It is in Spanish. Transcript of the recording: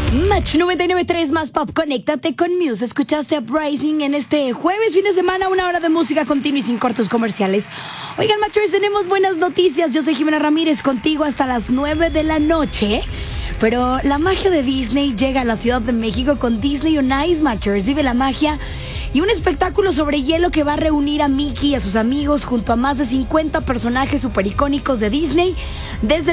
Match 99.3 más pop, conéctate con Muse. Escuchaste Uprising en este jueves, fin de semana, 1 hora de música continua y sin cortos comerciales. Oigan, Matchers, tenemos buenas noticias. Yo soy Jimena Ramírez, contigo hasta las 9 de la noche. Pero la magia de Disney llega a la Ciudad de México con Disney on Ice, Matchers. Vive la magia y un espectáculo sobre hielo que va a reunir a Mickey y a sus amigos junto a más de 50 personajes super icónicos de Disney desde